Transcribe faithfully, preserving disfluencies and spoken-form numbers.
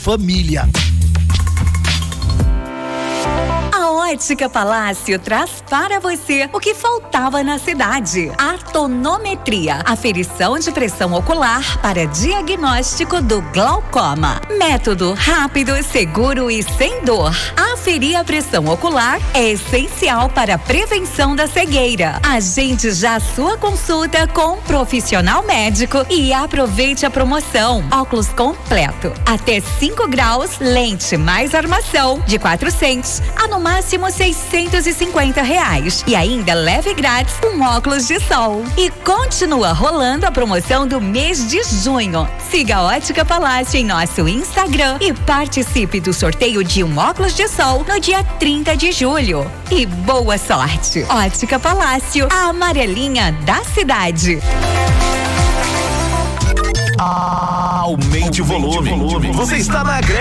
família. A Ótica Palácio traz para você o que faltava na cidade: a tonometria, aferição de pressão ocular para diagnóstico do glaucoma. Método rápido, seguro e sem dor. Aferir a pressão ocular é essencial para a prevenção da cegueira. Agende já sua consulta com um profissional médico e aproveite a promoção. Óculos completo, até cinco graus, lente mais armação, de quatrocentos a no máximo seiscentos e cinquenta reais. E ainda leve grátis um óculos de sol. E continua rolando a promoção do mês de junho. Siga a Ótica Palácio em nosso Instagram e participe do sorteio de um óculos de sol no dia trinta de julho. E boa sorte! Ótica Palácio, a amarelinha da cidade. Aumente o volume. Você está na Agreste.